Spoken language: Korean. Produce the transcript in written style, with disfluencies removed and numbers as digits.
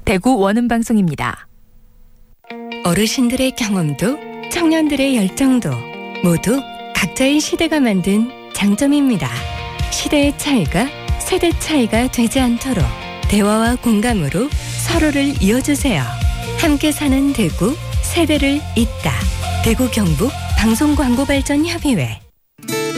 대구 원음방송입니다. 어르신들의 경험도 청년들의 열정도 모두 각자의 시대가 만든 장점입니다. 시대의 차이가 세대 차이가 되지 않도록 대화와 공감으로 서로를 이어주세요. 함께 사는 대구, 세대를 잇다. 대구 경북 방송광고발전협의회